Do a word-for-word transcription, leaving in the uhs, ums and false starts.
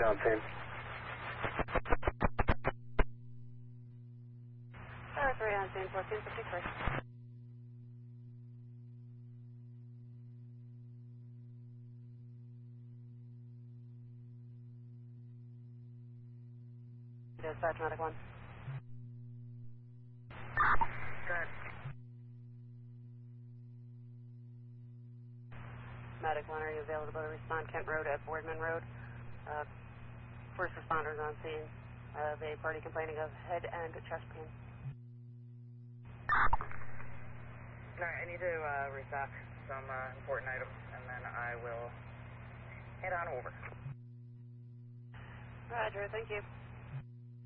on scene. Tower three on scene, fourteen fifty-three. Dispatch, Medic one. Good. Medic one, are you available to respond? Kent Road at Boardman Road. Uh, first responders on scene of a party complaining of head and chest pain. Alright, I need to uh, restock some uh, important items, and then I will head on over. Roger, thank you.